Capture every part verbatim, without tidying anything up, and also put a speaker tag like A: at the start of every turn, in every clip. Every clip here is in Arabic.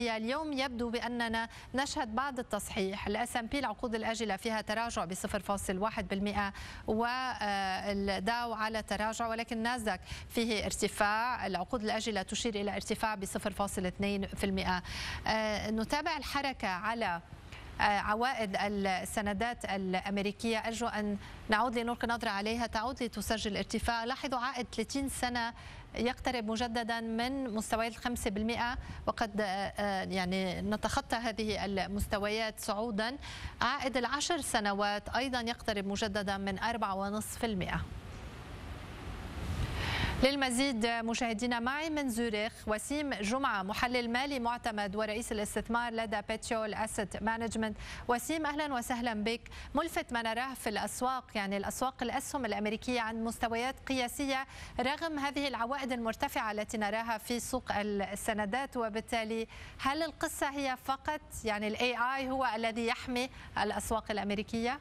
A: اليوم يبدو بأننا نشهد بعض التصحيح. الاس ام بي العقود الآجلة فيها تراجع ب صفر فاصلة واحد بالمئة والداو على تراجع، ولكن نازداك فيه ارتفاع. العقود الآجلة تشير إلى ارتفاع ب صفر فاصلة اثنين بالمئة. نتابع الحركة على عوائد السندات الأمريكية. أرجو أن نعود لنلقي نظرة عليها. تعود لتسجل ارتفاع. لاحظوا عائد ثلاثين سنة يقترب مجددا من مستويات الخمسة بالمئة، وقد يعني نتخطى هذه المستويات صعودا. عائد العشر سنوات أيضا يقترب مجددا من أربعة ونصف بالمئة. للمزيد مشاهدينا، معي من زوريخ وسيم جمعة، محلل مالي معتمد ورئيس الاستثمار لدى بيتشول أسيت مانجمنت. وسيم، أهلا وسهلا بك. ملفت ما نراه في الأسواق، يعني الأسواق الأسهم الأمريكية عند مستويات قياسية رغم هذه العوائد المرتفعة التي نراها في سوق السندات، وبالتالي هل القصة هي فقط يعني الاي اي هو الذي يحمي الأسواق الأمريكية؟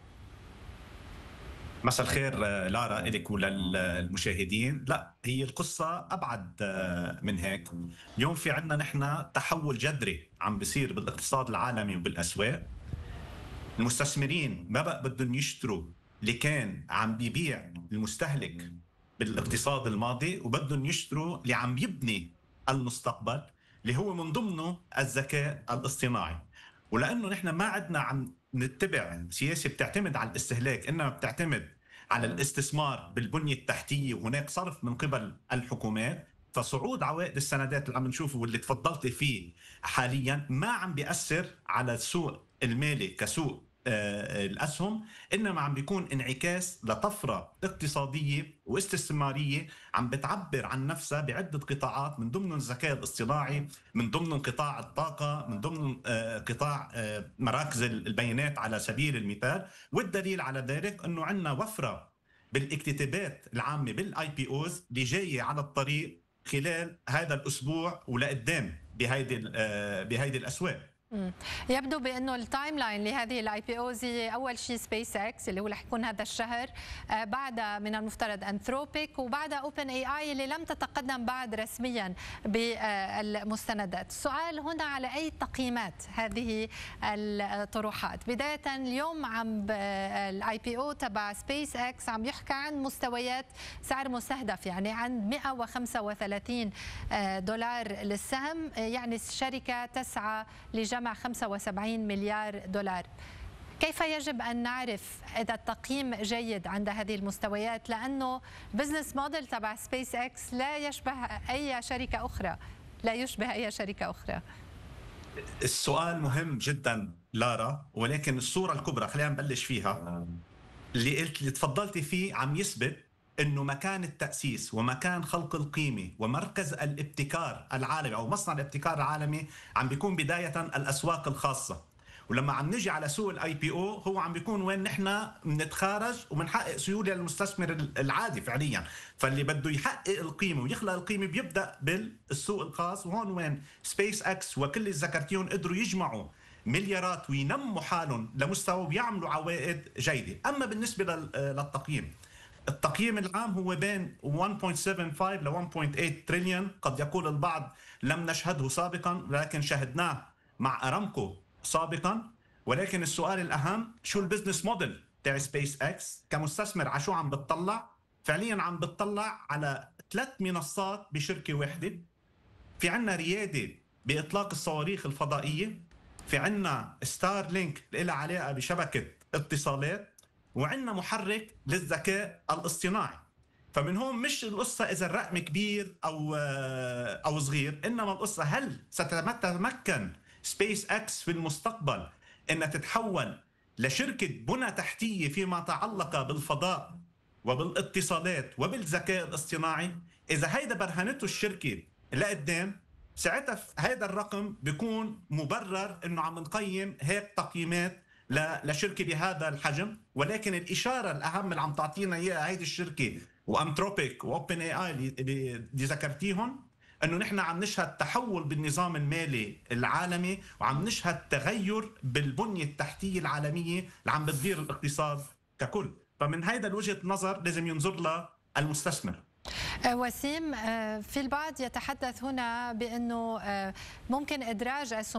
B: مساء الخير لارا إلك وللمشاهدين. لا، هي القصة أبعد من هيك. اليوم في عنا نحن تحول جذري عم بيصير بالاقتصاد العالمي وبالأسواق. المستثمرين ما بقى بدهم يشتروا اللي كان عم بيبيع المستهلك بالاقتصاد الماضي، وبدهم يشتروا اللي عم يبني المستقبل، اللي هو من ضمنه الذكاء الاصطناعي. ولأنه نحن ما عدنا عم نتبع سياسة بتعتمد على الاستهلاك، إنما بتعتمد على الاستثمار بالبنية التحتية، وهناك صرف من قبل الحكومات، فصعود عوائد السندات اللي عم نشوفه واللي تفضلت فيه حاليا ما عم بيأثر على السوق المالي كسوق آه الأسهم، إنما عم بيكون انعكاس لطفرة اقتصادية واستثمارية عم بتعبر عن نفسها بعدة قطاعات، من ضمن الذكاء الاصطناعي، من ضمن قطاع الطاقة، من ضمن آه قطاع آه مراكز البيانات على سبيل المثال. والدليل على ذلك أنه عندنا وفرة بالاكتتابات العامة بالاي بي اوز اللي جاية على الطريق خلال هذا الأسبوع ولقدام بهيدي آه بهيدي الأسواق.
A: يبدو بانه التايم لاين لهذه الاي بي اوز هي اول شيء سبيس اكس اللي هو رح يكون هذا الشهر، بعد من المفترض انثروبيك، وبعد اوبن اي اي اللي لم تتقدم بعد رسميا بالمستندات. السؤال هنا على اي تقييمات هذه الطروحات؟ بدايه اليوم عم الاي بي او تبع سبيس اكس عم يحكى عن مستويات سعر مستهدف يعني عند مئة وخمسة وثلاثين دولار للسهم، يعني الشركه تسعى لجمع مع خمسة وسبعين مليار دولار. كيف يجب أن نعرف إذا التقييم جيد عند هذه المستويات؟ لأنه بزنس موديل تبع سبيس اكس لا يشبه أي شركة أخرى، لا يشبه أي شركة أخرى.
B: السؤال مهم جدا لارا، ولكن الصورة الكبرى خلينا نبلش فيها. اللي قلت اللي تفضلتي فيه عم يثبت انه مكان التأسيس ومكان خلق القيمة ومركز الابتكار العالمي او مصنع الابتكار العالمي عم بيكون بداية الاسواق الخاصة. ولما عم نجي على سوق الاي بي او هو عم بيكون وين نحن بنتخارج وبنحقق سيولة للمستثمر العادي فعليا. فاللي بده يحقق القيمة ويخلق القيمة بيبدأ بالسوق الخاص، وهون وين سبيس اكس وكل اللي ذكرتيهم قدروا يجمعوا مليارات وينموا حالهم لمستوى ويعملوا عوائد جيدة. اما بالنسبة للتقييم، التقييم العام هو بين واحد فاصلة سبعة خمسة ل واحد فاصلة ثمانية تريليون. قد يقول البعض لم نشهده سابقا، لكن شاهدناه مع أرامكو سابقا. ولكن السؤال الأهم، شو البزنس موديل تاع سبيس اكس كمستثمر؟ على شو عم بتطلع؟ فعليا عم بتطلع على ثلاث منصات بشركة واحدة. في عنا ريادة بإطلاق الصواريخ الفضائية، في عنا ستار لينك اللي علاقة بشبكة اتصالات، وعندنا محرك للذكاء الاصطناعي. فمن هون مش القصة إذا الرقم كبير أو أو صغير، إنما القصة هل ستتمكن سبيس اكس في المستقبل إنها تتحول لشركة بنى تحتية فيما يتعلق بالفضاء وبالاتصالات وبالذكاء الاصطناعي. إذا هيدا برهنته الشركة لقدام، ساعتها هيدا الرقم بيكون مبرر إنه عم نقيم هيك تقييمات لشركة بهذا الحجم. ولكن الإشارة الأهم اللي عم تعطينا إياها هيدي الشركة وأنثروبيك وأوبن اي اي اللي ذكرتيهم، أنه نحن عم نشهد تحول بالنظام المالي العالمي، وعم نشهد تغير بالبنية التحتية العالمية اللي عم بتدير الاقتصاد ككل. فمن هيدا الوجهة نظر لازم ينظر لها المستثمر.
A: وسيم، في البعض يتحدث هنا بأنه ممكن إدراج أسهم